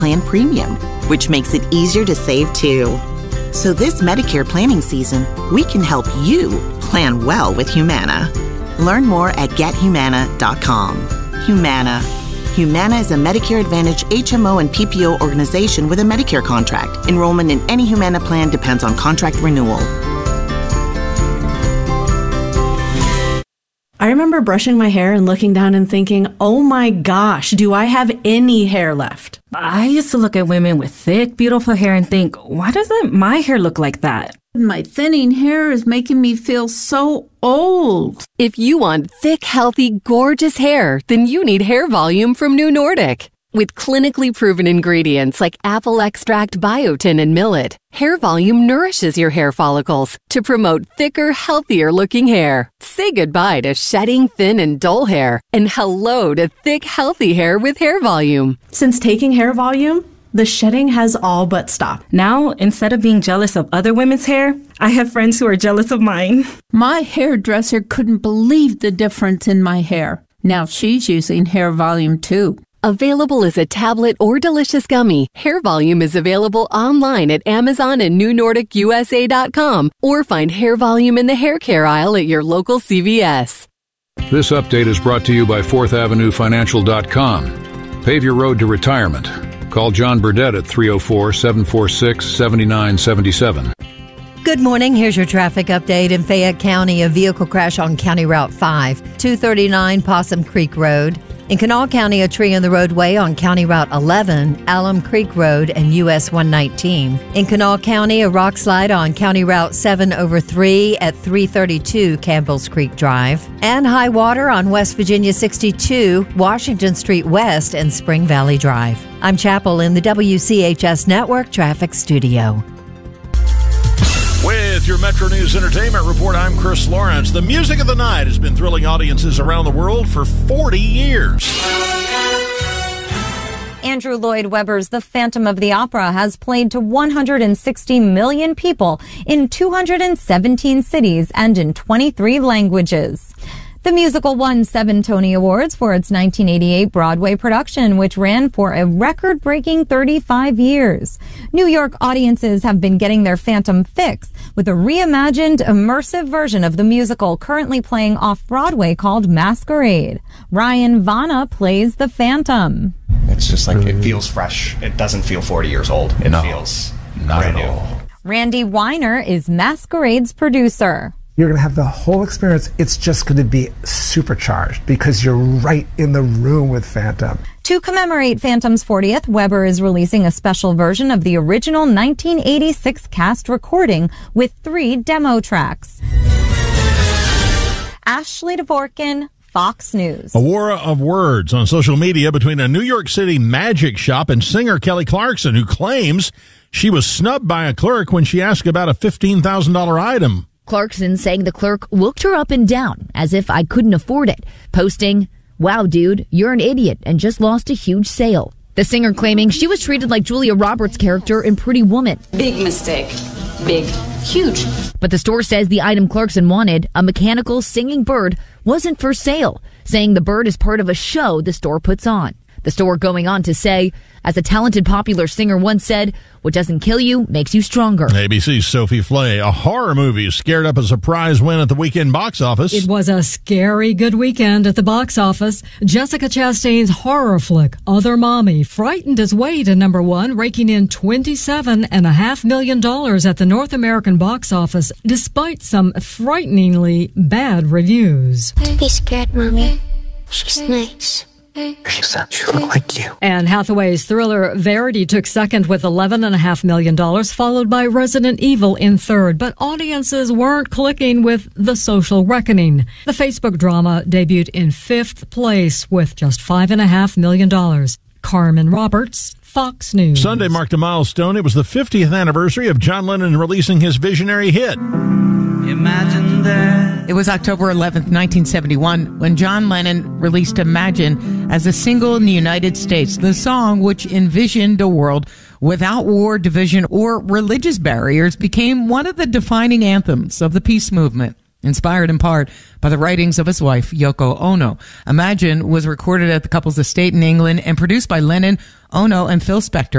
Plan Premium, which makes it easier to save too. So this Medicare planning season, we can help you plan well with Humana. Learn more at gethumana.com. Humana. Humana is a Medicare Advantage HMO and PPO organization with a Medicare contract. Enrollment in any Humana plan depends on contract renewal. I remember brushing my hair and looking down and thinking, oh my gosh, do I have any hair left? I used to look at women with thick, beautiful hair and think, why doesn't my hair look like that? My thinning hair is making me feel so old. If you want thick, healthy, gorgeous hair, then you need Hair Volume from New Nordic. With clinically proven ingredients like apple extract, biotin, and millet, Hair Volume nourishes your hair follicles to promote thicker, healthier-looking hair. Say goodbye to shedding, thin, and dull hair, and hello to thick, healthy hair with Hair Volume. Since taking Hair Volume, the shedding has all but stopped. Now, instead of being jealous of other women's hair, I have friends who are jealous of mine. My hairdresser couldn't believe the difference in my hair. Now she's using Hair Volume too. Available as a tablet or delicious gummy, Hair Volume is available online at Amazon and NewNordicUSA.com, or find Hair Volume in the hair care aisle at your local CVS. This update is brought to you by 4thAvenueFinancial.com. Pave your road to retirement. Call John Burdett at 304-746-7977. Good morning. Here's your traffic update. In Fayette County, a vehicle crash on County Route 5, 239 Possum Creek Road. In Kanawha County, a tree in the roadway on County Route 11, Alum Creek Road and US 119. In Kanawha County, a rock slide on County Route 7/3 at 332 Campbell's Creek Drive. And high water on West Virginia 62, Washington Street West and Spring Valley Drive. I'm Chapel in the WCHS Network Traffic Studio. With your Metro News Entertainment Report, I'm Chris Lawrence. The music of the night has been thrilling audiences around the world for 40 years. Andrew Lloyd Webber's The Phantom of the Opera has played to 160 million people in 217 cities and in 23 languages. The musical won 7 Tony Awards for its 1988 Broadway production, which ran for a record-breaking 35 years. New York audiences have been getting their Phantom fix with a reimagined, immersive version of the musical currently playing off-Broadway called Masquerade. Ryan Vanna plays the Phantom. It's just like it feels fresh. It doesn't feel 40 years old. It feels not brand at new. all. Randy Weiner is Masquerade's producer. You're going to have the whole experience. It's just going to be supercharged because you're right in the room with Phantom. To commemorate Phantom's 40th, Webber is releasing a special version of the original 1986 cast recording with 3 demo tracks. Ashley Dvorkin, Fox News. A war of words on social media between a New York City magic shop and singer Kelly Clarkson, who claims she was snubbed by a clerk when she asked about a $15,000 item. Clarkson saying the clerk looked her up and down as if I couldn't afford it, posting, "Wow, dude, you're an idiot and just lost a huge sale." The singer claiming she was treated like Julia Roberts' character in Pretty Woman. Big mistake. Big. Huge. But the store says the item Clarkson wanted, a mechanical singing bird, wasn't for sale, saying the bird is part of a show the store puts on. The store going on to say, as a talented popular singer once said, "What doesn't kill you makes you stronger." ABC's Sophie Flay. A horror movie scared up a surprise win at the weekend box office. It was a scary good weekend at the box office. Jessica Chastain's horror flick, Other Mommy, frightened its way to number 1, raking in $27.5 million at the North American box office, despite some frighteningly bad reviews. Don't be scared, Mommy. She's nice. She said she looked like you. Anne Hathaway's thriller Verity took second with $11.5 million, followed by Resident Evil in third. But audiences weren't clicking with The Social Reckoning. The Facebook drama debuted in 5th place with just $5.5 million. Carmen Roberts, Fox News. Sunday marked a milestone. It was the 50th anniversary of John Lennon releasing his visionary hit. Imagine that. It was October 11th, 1971, when John Lennon released Imagine as a single in the United States. The song, which envisioned a world without war, division, or religious barriers, became one of the defining anthems of the peace movement. Inspired in part by the writings of his wife, Yoko Ono. Imagine was recorded at the couple's estate in England and produced by Lennon, Ono, and Phil Spector.